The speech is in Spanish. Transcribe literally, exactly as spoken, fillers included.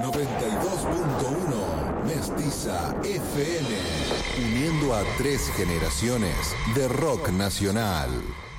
noventa y dos punto uno Mestiza F M, uniendo a tres generaciones de rock nacional.